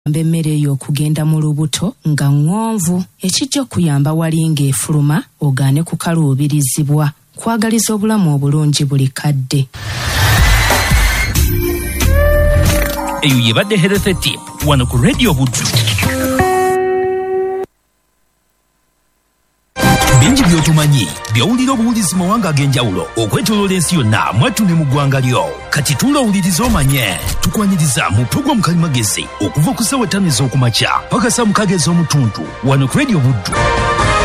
emmere eyo okugenda mu lubuto nga ŋŋonvu ekijja okuyamba wali ng'efuluma ogaane kukaluubirizibwa. Kwagaliza obulamu obulungi buli kadde. Eyo yebadde Health Tip wano ku Radio Buddu. Bingi byotumanyi byawulira obuwulizi mu mawanga ag'enjawulo okwetooloola ensi yonna mwattu ne mu ggwanga lyo. Kati tuula owuliriza omanye tukwanyiriza mu pulogulamu Kalimagezi okuva ku ssaawa 5 ez'okumakya paka ssaawa 6 ez'omutuntu wano ku Radio Buddu.